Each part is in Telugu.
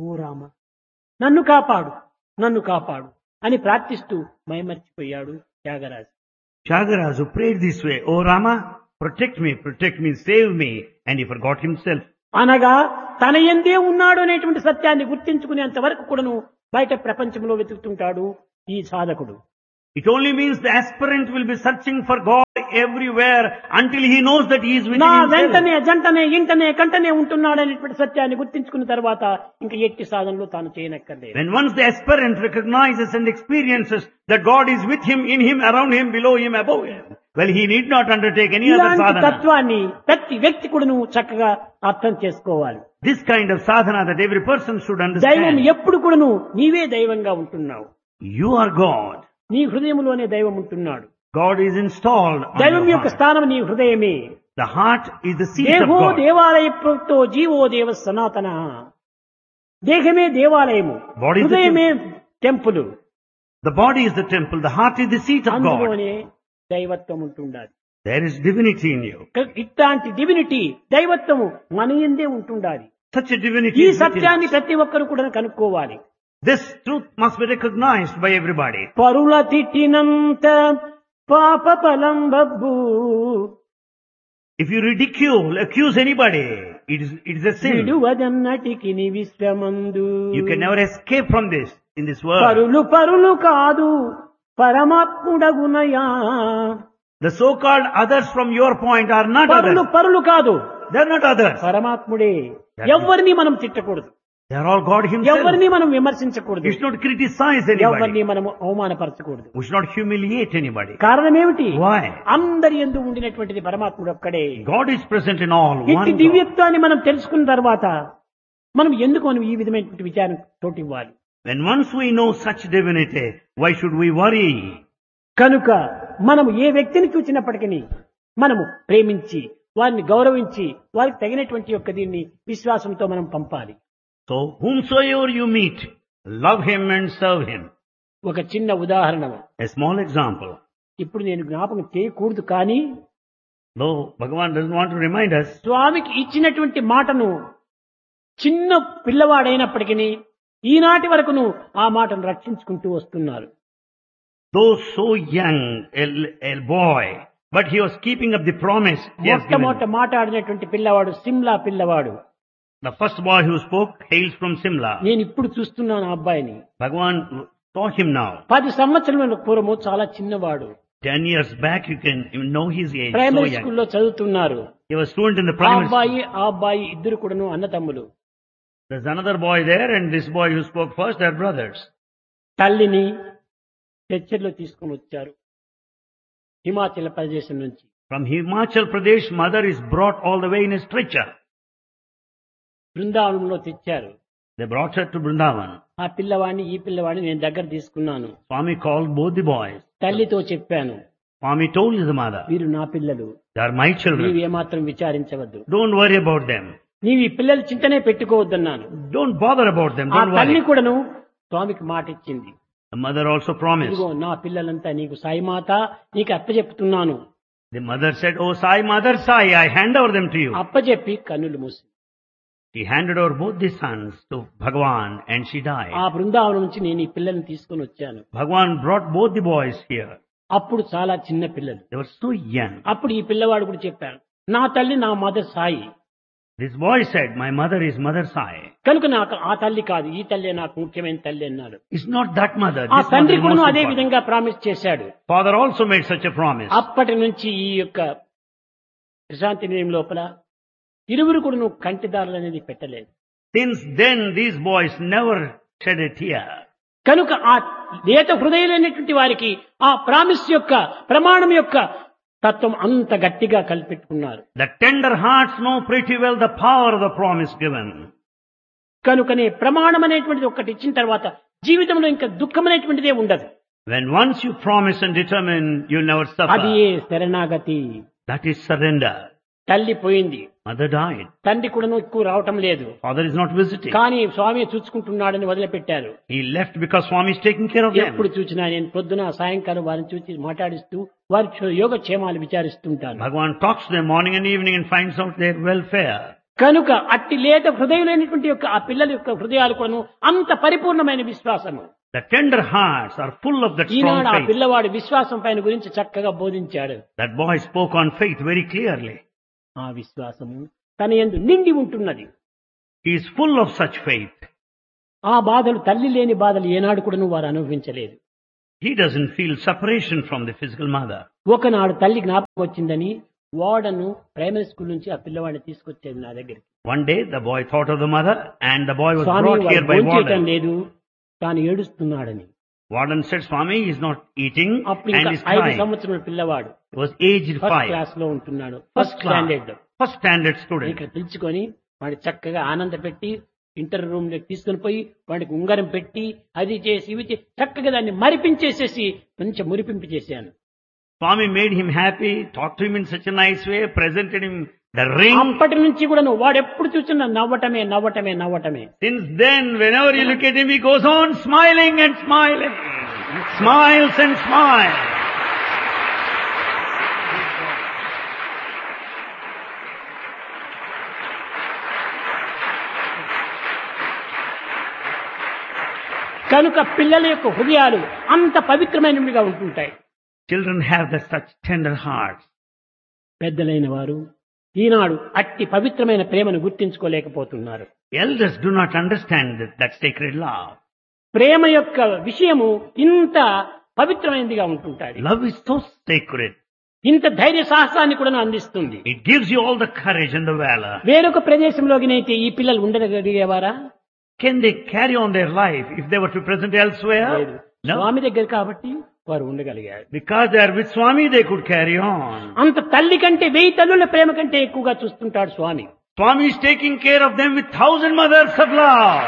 ఓ రామ, నన్ను కాపాడు, నన్ను కాపాడు అని ప్రార్థిస్తూ మైమర్చిపోయాడు Tyagaraju. Tyagaraja prayed this way, "Oh Rama, protect me, save me," and he forgot himself. అనగా తన ఎందే ఉన్నాడు అనేటువంటి సత్యాన్ని గుర్తించుకునేంత వరకు కూడాను బయట ప్రపంచంలో వెతుకుతుంటాడు ఈ సాధకుడు. It only means the aspirant will be searching for God everywhere until he knows that he is within నా himself. వెంటనే జంటనే ఇంటనే కంటనే ఉంటున్నాడు అనేటువంటి సత్యాన్ని గుర్తించుకున్న తర్వాత ఇంకా ఎట్టి సాధనలో తాను చేయనక్కర్లేదు. When once the aspirant recognizes and experiences that God is with him, in him, around him, below him, above him, well, he need not undertake any other ఇలాంటి sadhana. తత్వాన్ని ప్రతి వ్యక్తి కూడా నువ్వు చక్కగా అర్థం చేసుకోవాలి. This kind of sadhana that every person should దైవం understand. ఎప్పుడు కూడాను నీవే దైవంగా ఉంటున్నావు. You are God. నీ హృదయంలోనే దైవం ఉంటున్నాడు. God is installed on దైవం your యొక్క heart. స్థానం నీ హృదయమే. The heart is the seat of దేహో God. దేవాలయ ప్రోక్తో జీవో దేవ సనాతన. దేహమే దేవాలయము, Body is the హృదయమే temple. The body is the temple, the heart is the seat of God. అందులోనే దైవత్వం ఉంటుండాలి. There is divinity in you. ఇట్లాంటి డివినిటీ దైవత్వము మన యందే ఉంటుండాలి. Such a divinity ఈ is within సత్యాన్ని us. ప్రతి ఒక్కరు కూడా కనుక్కోవాలి. This truth must be recognized by everybody. పరుల తిట్టినంత పాప ఫలం Babbu. If you ridicule, accuse anybody, it is a sin. విడువదన్నటికి ని విశ్వమందు. You can never escape from this in this world. పరులు పరులు కాదు పరమాత్ముడగునయా. The so-called others from your point are not పరులు others. పరులు కాదు, They are not others. పరమాత్ముడే. ఎవరిని మనం తిట్టకూడదు, They are all God himself. ఎవరిని మనం విమర్శించకూడదు, We should not criticize anybody. ఎవరిని మనం అవమానపరచకూడదు. We should not humiliate anybody. కారణం ఏమిటి? Why? అందరి యందు ఉండినటువంటిది పరమాత్ముడు ఒక్కడే. God is present in all. ఇట్టి One God. దివ్యత్వాన్ని మనం తెలుసుకున్న తర్వాత మనం ఎందుకు మనం ఈ విధమైనటువంటి విచారం తోటి ఇవ్వాలి? When once we know such divinity, why should we worry? కనుక మనము ఏ వ్యక్తిని చూసినప్పటికీ మనము ప్రేమించి వారిని గౌరవించి వారికి తగినటువంటి యొక్క దీన్ని విశ్వాసంతో మనం పంపాలి. So, whomsoever you meet, love him and serve him. ఒక చిన్న ఉదాహరణ, A small example. ఇప్పుడు నేను జ్ఞాపకం చేయకూడదు, కానీ Though Bhagavan doesn't want to remind us, స్వామికి ఇచ్చినటువంటి మాటను చిన్న పిల్లవాడైనప్పటికీ ఈనాటి వరకును ఆ మాటను రక్షించుకుంటూ వస్తున్నారు. though so young, a boy, but he was keeping up the promise he has given. మొట్టమొదట మాట్లాడినటువంటి పిల్లవాడు సిమ్లా పిల్లవాడు. The first boy who spoke hails from Simla. నేను ఇప్పుడు చూస్తున్నాను ఆ అబ్బాయిని. Bhagavan saw him now. 10 సంవత్సరాల పూర్వము చాలా చిన్నవాడు. 10 years back, you can know his age. So primary young. స్కూల్లో చదువుతున్నారు. He was student in the ఆ primary అబ్బాయి school. ఆ అబ్బాయి ఇద్దరు కూడాను అన్నతమ్ములు. There's another boy there, and this boy who spoke first, they're brothers. తల్లిని చర్చల్లో తీసుకుని వచ్చారు హిమాచల్ ప్రదేశం నుంచి. From Himachal Pradesh, mother is brought all the way in a stretcher. బృందావనంలో తెచ్చారు. They brought her to Vrindavan. ఆ పిల్లవాడిని ఈ పిల్లవాడిని నేను దగ్గర తీసుకున్నాను. Swami called both the boys. తల్లితో చెప్పాను, Swami told the mother, వీరు నా పిల్లలు, they are my నీవు children. ఏమాత్రం విచారించవద్దు, Don't worry about them. నీవు ఈ పిల్లలు చింతనే పెట్టుకోవద్దన్నాను. Don't bother about them. ఆ Don't తల్లి worry. కూడాను స్వామికి మాట ఇచ్చింది. The mother also promised. ఇదిగో నా పిల్లలంతా నీకు సాయిమాత నీకు అప్పచెప్తున్నాను. The mother said, "Oh Sai, Mother Sai, I hand over them to you." అప్పచెప్పి కన్నులు మూసి She handed over both the sons to Bhagavan and she died. ఆ బృందావనం నుంచి నేను ఈ పిల్లల్ని తీసుకొని వచ్చాను. Bhagavan brought both the boys here. అప్పుడు చాలా చిన్న పిల్లలు. They were so young. అప్పుడు ఈ పిల్లవాడు కూడా చెప్పాడు, నా తల్లి నా mother Sai, This boy said, "My mother is Mother Sai." కనుక నాకు ఆ తల్లి కాదు ఈ తల్లి నాకు ముఖ్యమైన తల్లి అన్నాడు. It's not that mother. ఆ This mother తండ్రి is కూడా most అదే important. విధంగా ప్రామిస్ చేశాడు. Father also made such a promise. అప్పటి నుంచి ఈ యొక్క ప్రశాంతి నిలయం లోపల ఇరువురు కూడా నువ్వు కంటిదారులు అనేది పెట్టలేదు. Since then, these boys never shed a tear. కనుక ఆ లేత హృదయులైనటువంటి వారికి ఆ ప్రామిస్ యొక్క ప్రమాణం యొక్క తత్వం అంత గట్టిగా కల్పెట్టుకున్నారు. The tender hearts know pretty well the power of the promise given. కనుకనే ప్రమాణం అనేటువంటిది ఒకటి ఇచ్చిన తర్వాత జీవితంలో ఇంకా దుఃఖం అనేటువంటిదే ఉండదు. When once you promise and determine, you'll never అది suffer. శరణాగతి. That is surrender. తల్లి పోయింది, Mother died. తండ్రి కూడా ఎక్కువ రావటం లేదు, Father is not visiting. కానీ స్వామి చూసుకుంటున్నాడని వదిలిపెట్టారు. He left because Swami is taking care of them. ఎప్పుడు చూసినా నేను పొద్దున సాయంకాలం వారిని చూసి మాట్లాడిస్తూ వారి యోగక్షేమాలు విచారిస్తుంటాను. Bhagavan talks to them morning and evening and finds out their welfare. కనుక అట్టి లేత హృదయులైనటువంటి యొక్క ఆ పిల్లల యొక్క హృదయాలు కూడాను అంత పరిపూర్ణమైన విశ్వాసము. The tender hearts are full of that strong ఈనాడు ఆ faith. పిల్లవాడు విశ్వాసం పైన గురించి చక్కగా బోధించాడు. That boy spoke on faith very clearly. ఆ విశ్వాసము తన యందు నిండి ఉంటున్నది. He is full of such faith. ఆ బాధలు తల్లి లేని బాధలు ఏనాడు కూడాను వారు అనుభవించలేదు. He doesn't feel separation from the physical mother. ఒకనాడు తల్లి జ్ఞాపకం వచ్చిందని వాడను ప్రైమరీ స్కూల్ నుంచి ఆ పిల్లవాడిని తీసుకొచ్చేది నా దగ్గరికి. One day the boy thought of the mother and the boy was Swamy brought here by భోంచేయటం warden. లేదు, తాను ఏడుస్తున్నాడని. Warden said, Swami is not eating అప్పుడు and ఇంకా is 5 crying. సంవత్సరాల పిల్లవాడు He was aged first 5. Class లో ఉంటున్నాడు, First ఫస్ట్ class. స్టాండర్డ్ లో. First standard student. ఇక్కడ పిలుచుకొని వాడి చక్కగా ఆనంద పెట్టి ఇంటర్ రూమ్ లో తీసుకుని పోయి వాడికి ఉంగరం పెట్టి అది చేసి ఇవి చేసి చక్కగా దాన్ని మరిపించేసేసి కొంచెం మురిపింపు చేశాను. Swami made him happy, talked to him in such a nice way, presented him the ring. అప్పటి నుంచి కూడా వాడు ఎప్పుడు చూసినా నవ్వటమే నవ్వటమే నవ్వటమే. Since then, whenever you look at him, he goes on smiling and smiling. Smiles and smiles. కనుక పిల్లల యొక్క హృదయాలు అంత పవిత్రమైనవిగా ఉంటుంటాయి. Children have such tender hearts. పెద్దలైన వారు ఈనాడు అట్టి పవిత్రమైన ప్రేమను గుర్తించుకోలేకపోతున్నారు. Elders do not understand that sacred love. ప్రేమ యొక్క విషయము ఇంత పవిత్రమైనదిగా ఉంటుంటాయి. Love is so sacred. ఇంత ధైర్య సాహసాన్ని కూడా అందిస్తుంది. It gives you all the courage and the valor. వేరొక ప్రదేశంలోకినైతే ఈ పిల్లలు ఉండగలిగేవారా? Can they carry on their life if they were to present elsewhere? లేదు. No. స్వామి దగ్గర కాబట్టి వారు ఉండగలిగారు. Because they are with Swami, they could carry on. అంత తల్లి కంటే 1000 తల్లుల ప్రేమ కంటే ఎక్కువగా చూస్తుంటాడు స్వామి. Swami is taking care of them with 1000 mothers of love.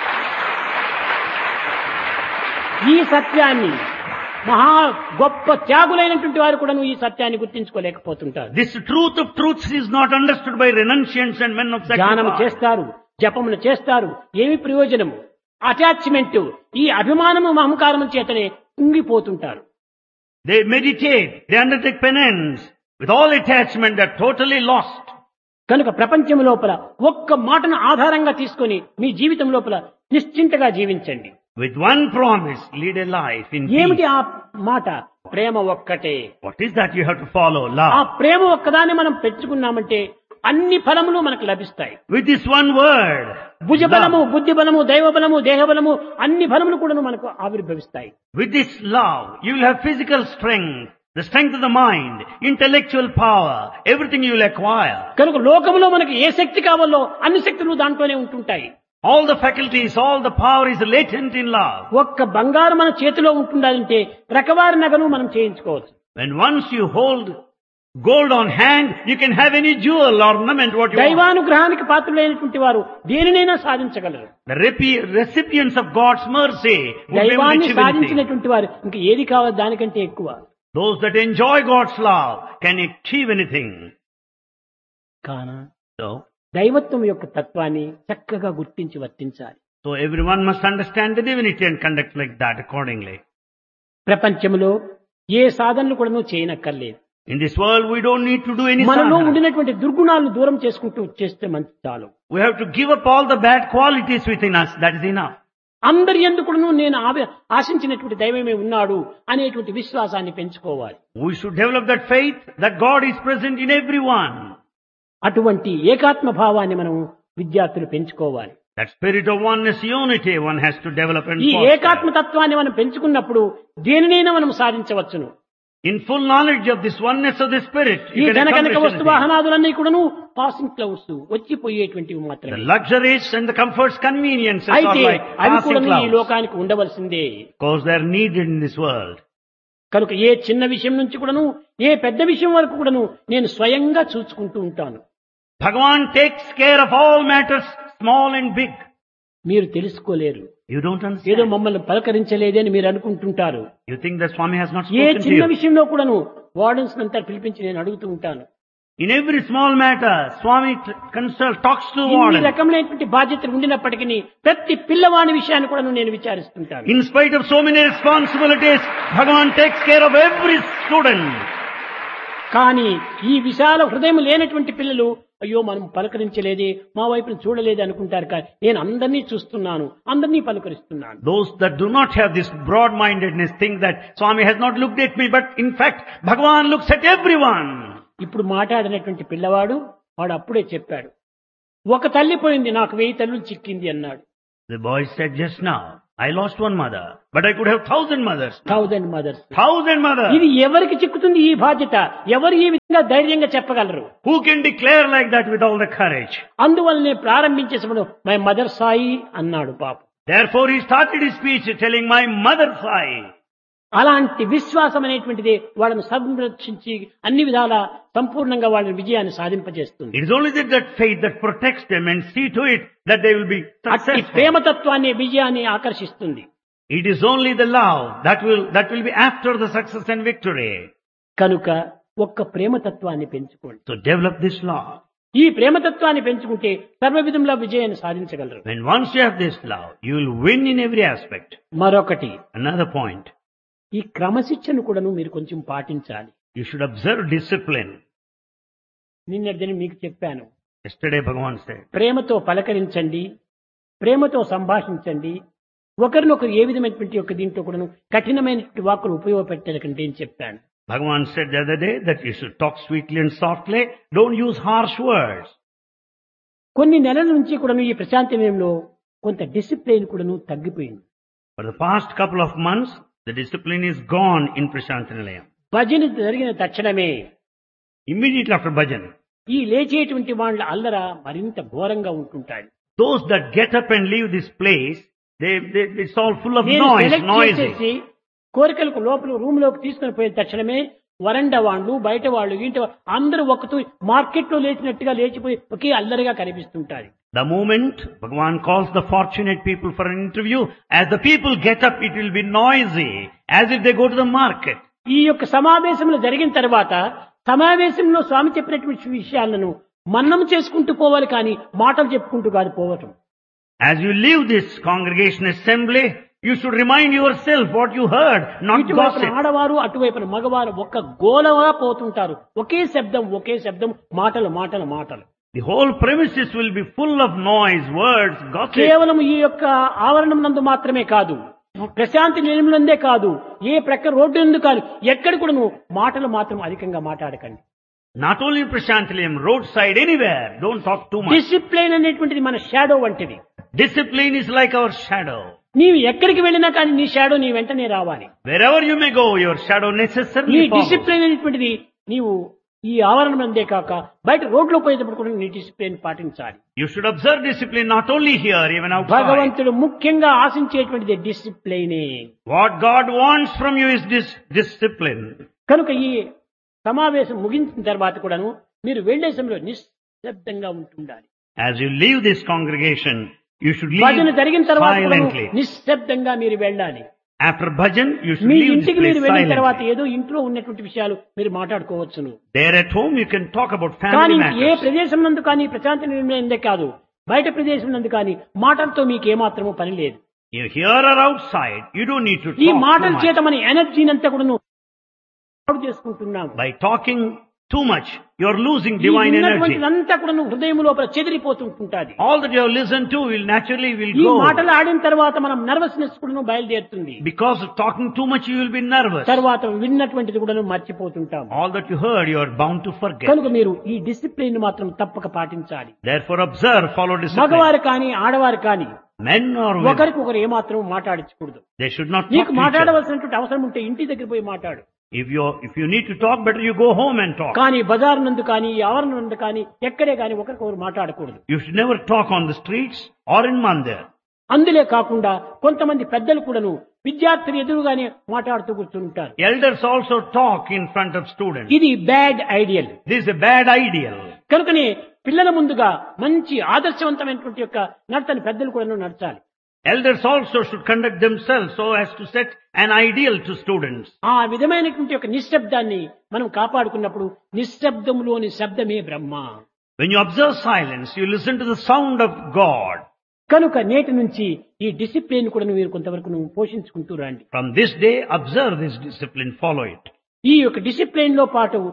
ఈ సత్యాన్ని మహా గొప్ప త్యాగులైనటువంటి వారు కూడా ఈ సత్యాన్ని గుర్తించుకోలేకపోతుంటారు. This truth of truths is not understood by renunciants and men of ధ్యానం sacrifice. చేస్తారు, జపములు చేస్తారు, ఏమి ప్రయోజనము? అటాచ్మెంట్, ఈ అభిమానము మమకారము చేతనే కుంగిపోతుంటారు. They meditate, they undertake penance. With all attachment, they are totally lost. కనుక ప్రపంచం లోపల ఒక్క మాటను ఆధారంగా తీసుకొని మీ జీవితం లోపల నిశ్చింతగా జీవించండి. With one promise, lead a life in ఏమిటి peace. ఆ మాట? ప్రేమ ఒక్కటే. What is that you have to follow? ఆ Love. ప్రేమ ఒక్కదాన్ని మనం పెంచుకున్నామంటే అన్ని ఫలములు మనకు లభిస్తాయి. With this one word, భుజబలము, love. బుద్ధి బలము, దైవ బలము, దేహ బలము, అన్ని ఫలములు కూడా మనకు ఆవిర్భవిస్తాయి. With this love, you will have physical strength, the strength of the mind, intellectual power, everything you will acquire. కనుక లోకంలో మనకు ఏ శక్తి కావాలో అన్ని శక్తులు దాంట్లోనే ఉంటుంటాయి. All the faculties, all the power is latent in love. ఒక్క బంగారు మన చేతిలో ఉంటుండాలంటే రకవారి నగను మనం చేయించుకోవచ్చు. When once you hold gold on hand, you can have any jewel ornament what you want. దైవానుగ్రహానికి పాత్రులైనటువంటి వారు దేనినైనా సాధించగలరు. The recipients of God's mercy would be able to దైవాన్ని achieve anything. సాధించినటువంటి వారు ఇంక ఏది కావాలి దానికంటే ఎక్కువ. Those that enjoy God's love can achieve anything. కాన So దైవత్వం యొక్క తత్వాన్ని చక్కగా గుర్తించి వర్తించాలి. everyone must understand the divinity and conduct like that accordingly. ప్రపంచంలో ఏ సాధనలు కూడా చేయనక్కర్లేదు. In this world, we don't need to do any మనలో sadhana. ఉండినటువంటి దుర్గుణాలను దూరం చేసుకుంటూ చేస్తే మంచి చాలు. We have to give up all the bad qualities within us. That is enough. అందరి ఎందుకును నేను ఆశించినటువంటి దైవమే ఉన్నాడు అనేటువంటి విశ్వాసాన్ని పెంచుకోవాలి. We should develop that faith that God is present in everyone. అటువంటి ఏకాత్మ భావాన్ని మనం విద్యార్థులు పెంచుకోవాలి. That spirit of oneness, unity, one has to develop and ఈ foster. ఏకాత్మ తత్వాన్ని మనం పెంచుకున్నప్పుడు దేనినైనా మనం సాధించవచ్చును. In full knowledge of this oneness of the spirit, ఈ you can ధనకనక accomplish వస్తు anything. వాహనాదులన్నీ కూడాను పాసింగ్ క్లౌడ్స్, వచ్చిపోయేటువంటివి The మాత్రమే. luxuries and the comforts, conveniences are అయితే like అవి passing కూడా ఈ clouds. లోకానికి ఉండవలసిందే. Because they are needed in this world. కనుక ఏ చిన్న విషయం నుంచి కూడాను ఏ పెద్ద విషయం వరకు కూడాను నేను స్వయంగా చూసుకుంటూ ఉంటాను. Bhagavan takes care of all matters, small and big. మీరు తెలుసుకోలేరు. You don't ఏదో understand. మమ్మల్ని పలకరించలేదని మీరు అనుకుంటుంటారు. You think that Swami has not A spoken to చిన్న you. విషయంలో కూడాను వార్డెన్స్ అంతా పిలిపించి నేను అడుగుతూ ఉంటాను. In every small matter, Swami talks to ఇన్ని warden. రకమైనటువంటి బాధ్యతలు ఉండినప్పటికీ ప్రతి పిల్లవాడి విషయాన్ని కూడా నేను విచారిస్తుంటాను. In spite of so many responsibilities, Bhagavan takes care of every student. కానీ ఈ విశాల హృదయం లేనటువంటి పిల్లలు అయ్యో మనం పలకరించలేదే, మా వైపును చూడలేదే అనుకుంటారు. కానీ నేను అందరినీ చూస్తున్నాను, అందరినీ పలకరిస్తున్నాను. Those that do not have this broad-mindedness think that Swami has not looked at me, but in fact, Bhagavan looks at everyone. ఇప్పుడు మాట్లాడినటువంటి పిల్లవాడు వాడు అప్పుడే చెప్పాడు, ఒక తల్లి పోయింది, నాకు 1000 తల్లులు చిక్కింది అన్నాడు. The boy said just now, I lost one mother, but I could have 1000 mothers. 1000 mothers. 1000 mothers. ఇది ఎవరికి చిక్కుతుంది ఈ బాధ్యత? ఎవరు ఈ విధంగా ధైర్యంగా చెప్పగలరు? Who can declare like that with all the courage? అందువల్లనే ప్రారంభించేసప్పుడు మై మదర్ సాయి అన్నాడు పాప. Therefore he started his speech telling my mother Sai. అలాంటి విశ్వాసం అనేటువంటిది వాళ్ళని సంరక్షించి అన్ని విధాల సంపూర్ణంగా వాళ్ళ విజయాన్ని సాధింపజేస్తుంది. It is only that faith that protects them and see to it that they will be అట్టి successful. ప్రేమతత్వాన్ని విజయాన్ని ఆకర్షిస్తుంది. It is only the love that will be after the success and victory. కనుక ఒక్క ప్రేమతత్వాన్ని పెంచుకోండి. So develop this love. ఈ ప్రేమతత్వాన్ని పెంచుకుంటే సర్వ విధంలో విజయాన్ని సాధించగలరు. When once you have this love, you will win in every aspect. మరొకటి, Another point, ఈ క్రమశిక్షణ కూడాను మీరు కొంచెం పాటించాలి. you should observe discipline. నిన్నటిదని మీకు చెప్పాను, Yesterday Bhagavan said, ప్రేమతో పలకరించండి, ప్రేమతో సంభాషించండి, ఒకరినొకరు ఏ విధమైనటువంటి యొక్క దీంట్లో కూడాను కఠినమైనటువంటి వాక్కులు ఉపయోగపెట్టకండి అని చెప్పాను. Bhagavan said the other day that you should talk sweetly and softly, don't use harsh words. కొన్ని నెలల నుంచి కూడాను ఈ ప్రశాంతి నిలయంలో కొంత డిసిప్లిన్ కూడాను తగ్గిపోయింది. For the past couple of months, the discipline is gone in Prashant Nilayam. భజన జరిగిన తక్షణమే Immediately after bhajan, ఈ లేచేటువంటి వాళ్ళ అల్లర మరింత ఘోరంగా ఉంటుంటాయి. those that get up and leave this place, it's all full of నేను noise, select noisy. చేసేసి కోరికలకు లోపల రూమ్ లోకి తీసుకుని పోయిన తక్షణమే వరండా వాళ్ళు, బయట వాళ్ళు, ఇంటి అందరూ ఒకతూ మార్కెట్ లో లేచినట్టుగా లేచిపోయి ఒకే అల్లరిగా కనిపిస్తుంటారు. The moment Bhagavan calls the fortunate people for an interview, as the people get up, it will be noisy, as if they go to the market. ఈ యొక్క సమావేశంలో జరిగిన తర్వాత సమావేశంలో స్వామి చెప్పినటువంటి విషయాలను మన్నం చేసుకుంటూ పోవాలి, కానీ మాటలు చెప్పుకుంటూ కాదు పోవటం. As you leave this congregation assembly, you should remind yourself what you heard, not ఇటువైపున gossip. ఆడవారు, అటువైపున మగవారు ఒక్క గోలగా పోతుంటారు. ఒకే శబ్దం, మాటలు మాటలు మాటలు. The whole premises will be full of noise, words, gossip. కేవలం ఈ యొక్క ఆవరణం నందు మాత్రమే కాదు, ప్రశాంతి నిలయంలోందే కాదు, ఏ ప్రక్క రోడ్డు నందు కాదు, ఎక్కడ కూడా నువ్వు మాటలు మాత్రం అధికంగా మాట్లాడకండి. Not only in Prashantilayam, roadside, anywhere. Don't talk too much. Discipline అనేటువంటిది మన షాడో వంటిది. Discipline is like our shadow. నీవు ఎక్కడికి వెళ్ళినా కానీ నీ షాడో నీ వెంటనే రావాలి. Wherever you may go, your shadow నీ necessarily follows. డిసిప్లైన్ అనేటువంటిది నీవు ఈ ఆవరణం అందే కాక బయట రోడ్లో పోయేటప్పుడు కూడా నీ డిసిప్లిన్ పాటించాలి. You should observe discipline not only here, even outside. భగవంతుడు ముఖ్యంగా ఆశించేటువంటిది డిసిప్లైనే. What God wants from you is discipline. కనుక ఈ సమావేశం ముగించిన తర్వాత కూడాను మీరు వెళ్లే సమయంలో నిశ్శబ్దంగా ఉంటుండాలి. As you leave this congregation, you should భజన leave జరిగిన తర్వాత కూడాను silently. నిశ్శబ్దంగా మీరు వెళ్ళాలి. After bhajan, you should me leave this ఇంటికి place మీరు వెళ్ళిన తర్వాత silently. ఏదో ఇంట్లో ఉన్నటువంటి విషయాలు మీరు మాట్లాడుకోవచ్చును. There at home, you can talk about కానీ family ఏ matters. ప్రదేశం నందు కానీ ప్రశాంతి నిర్ణయందే కాదు, బయట ప్రదేశం నందు కానీ మాటలతో మీకు ఏమాత్రమూ పని లేదు. You here or outside, you don't need to ఈ talk మాటల too చేత much. మన ఎనర్జీని అంతా కూడా చేసుకుంటున్నాము. By talking too much, you are losing ఈ divine energy. ఉన్నటువంటిదంతా కూడా హృదయం లోపల చెదిరిపోతుంటుంది. All that you have listened to will naturally ఈ go. మాటలు ఆడిన తర్వాత మనం నర్వస్నెస్ కూడా బయలుదేరుతుంది. Because of talking too much, you will be nervous. తర్వాత విన్నటువంటిది కూడా మర్చిపోతుంటాం. All that you heard, you are bound to forget. కనుక మీరు ఈ డిసిప్లిన్ మాత్రం తప్పక పాటించాలి. Therefore observe, follow discipline. మగవారు కానీ ఆడవారు కానీ Men or women, ఒకరికొకరు ఏమాత్రం మాట్లాడించకూడదు. they should not talk నీకు to each other. మాట్లాడవలసినటువంటి అవసరం ఉంటే ఇంటి దగ్గర పోయి మాట్లాడు. If you need to talk, better you go home and talk. కానీ బజార్ నందు కానీ ఈ ఆవరణ నందు కానీ ఎక్కడే కానీ ఒకరికొకరు మాట్లాడకూడదు. You should never talk on the streets or in mandir. అందులే కాకుండా కొంతమంది పెద్దలు కూడాను విద్యార్థులు ఎదురుగానే మాట్లాడుతూ కూర్చుంటారు. Elders also talk in front of students. ఇది bad ideal. This is a bad ideal. కనుకనే పిల్లల ముందుగా మంచి ఆదర్శవంతమైనటువంటి యొక్క నడతని పెద్దలు కూడా నడచాలి. Elders also should conduct themselves so as to set an ideal to students. ఆ విధమైనటువంటి యొక్క నిశ్శబ్దాన్ని మనం కాపాడుకున్నప్పుడు నిశ్శబ్దంలోని శబ్దమే బ్రహ్మ. When you observe silence, you listen to the sound of God. కనుక నేటి నుంచి ఈ డిసిప్లిన్ కూడా మీరు కొంతవరకు పోషించుకుంటూ రండి. From this day, observe this discipline, follow it. ఈ యొక్క డిసిప్లిన్ లో పాటు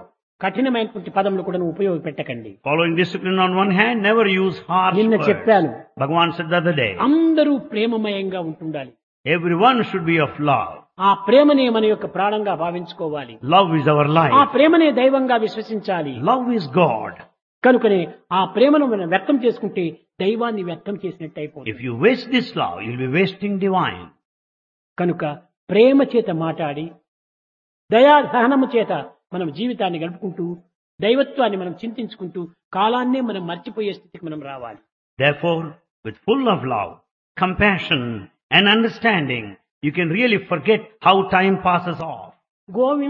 కఠినమైనటువంటి పదములు కూడా ఉపయోగపెట్టకండి. Following discipline on one hand, never use harsh నిన్న words. చెప్పాను, Bhagavan said the other day, అందరూ ప్రేమమయంగా ఉంటుండాలి. everyone should be of love. ఆ ప్రేమనే మన యొక్క ప్రాణంగా భావించుకోవాలి. Love is our ఆ life. ప్రేమనే దైవంగా విశ్వసించాలి. Love is God. కనుకనే ఆ ప్రేమను మనం వ్యక్తం చేసుకుంటే దైవాన్ని వ్యక్తం చేసినట్టు అయిపోతుంది. If you waste this love, you'll be wasting divine. కనుక ప్రేమ చేత మాట్లాడి దయా సహనము చేత మనం జీవితాన్ని గడుపుకుంటూ దైవత్వాన్ని మనం చింతించుకుంటూ కాలాన్నే మనం మర్చిపోయే స్థితికి మనం రావాలి. Therefore, with full of love, compassion and understanding, you can really forget how time passes off. Govinda